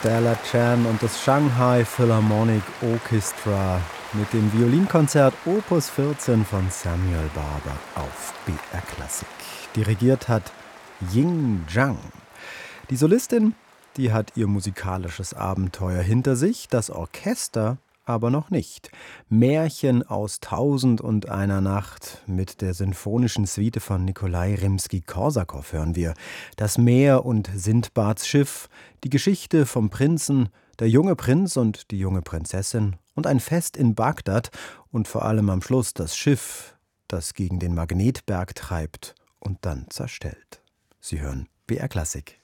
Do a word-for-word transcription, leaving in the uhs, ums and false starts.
Stella Chan und das Shanghai Philharmonic Orchestra mit dem Violinkonzert Opus vierzehn von Samuel Barber auf B R Klassik. Dirigiert hat Ying Zhang. Die Solistin, die hat ihr musikalisches Abenteuer hinter sich, das Orchester aber noch nicht. Märchen aus Tausend und einer Nacht mit der sinfonischen Suite von Nikolai Rimski-Korsakow hören wir. Das Meer und Sindbads Schiff, die Geschichte vom Prinzen, der junge Prinz und die junge Prinzessin und ein Fest in Bagdad und vor allem am Schluss das Schiff, das gegen den Magnetberg treibt und dann zerstellt. Sie hören B R Klassik.